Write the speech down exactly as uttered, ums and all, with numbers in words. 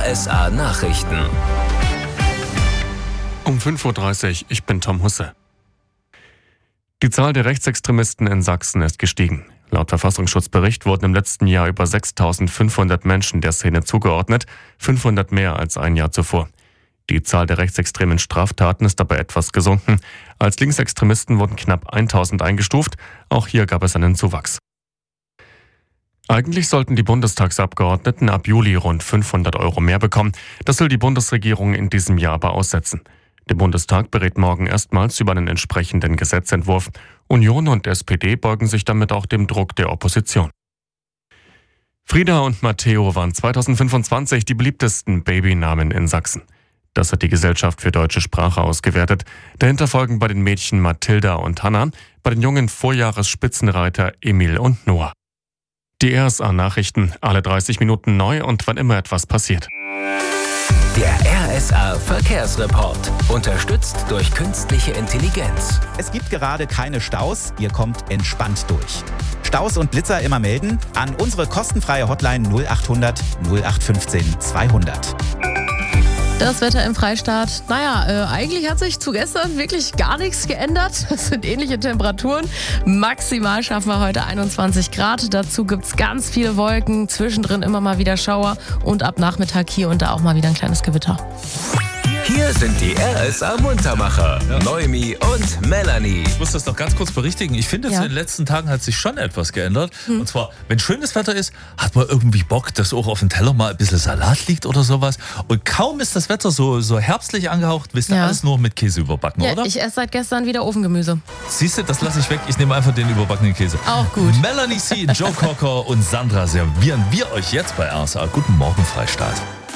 S A Nachrichten. Um fünf Uhr dreißig, ich bin Tom Husse. Die Zahl der Rechtsextremisten in Sachsen ist gestiegen. Laut Verfassungsschutzbericht wurden im letzten Jahr über sechstausendfünfhundert Menschen der Szene zugeordnet, fünfhundert mehr als ein Jahr zuvor. Die Zahl der rechtsextremen Straftaten ist aber etwas gesunken. Als Linksextremisten wurden knapp tausend eingestuft. Auch hier gab es einen Zuwachs. Eigentlich sollten die Bundestagsabgeordneten ab Juli rund fünfhundert Euro mehr bekommen. Das will die Bundesregierung in diesem Jahr aber aussetzen. Der Bundestag berät morgen erstmals über einen entsprechenden Gesetzentwurf. Union und S P D beugen sich damit auch dem Druck der Opposition. Frieda und Matteo waren zweitausendfünfundzwanzig die beliebtesten Babynamen in Sachsen. Das hat die Gesellschaft für deutsche Sprache ausgewertet. Dahinter folgen bei den Mädchen Mathilda und Hannah, bei den Jungen Vorjahresspitzenreiter Emil und Noah. Die R S A-Nachrichten, alle dreißig Minuten neu und wann immer etwas passiert. Der R S A Verkehrsreport, unterstützt durch künstliche Intelligenz. Es gibt gerade keine Staus, ihr kommt entspannt durch. Staus und Blitzer immer melden an unsere kostenfreie Hotline null achthundert null acht fünfzehn zweihundert. Das Wetter im Freistaat, naja, äh, eigentlich hat sich zu gestern wirklich gar nichts geändert. Es sind ähnliche Temperaturen. Maximal schaffen wir heute einundzwanzig Grad. Dazu gibt's ganz viele Wolken, zwischendrin immer mal wieder Schauer und ab Nachmittag hier und da auch mal wieder ein kleines Gewitter. Hier sind die R S A Muntermacher, ja. Noemi und Melanie. Ich muss das noch ganz kurz berichtigen. Ich finde, ja. in den letzten Tagen hat sich schon etwas geändert. Hm. Und zwar, wenn schönes Wetter ist, hat man irgendwie Bock, dass auch auf dem Teller mal ein bisschen Salat liegt oder sowas. Und kaum ist das Wetter so, so herbstlich angehaucht, wisst ihr, ja. alles nur mit Käse überbacken, ja, oder? Ich esse seit gestern wieder Ofengemüse. Siehst du, das lasse ich weg. Ich nehme einfach den überbackenen Käse. Auch gut. Melanie C., Joe Cocker und Sandra servieren wir euch jetzt bei R S A. Guten Morgen, Freistaat.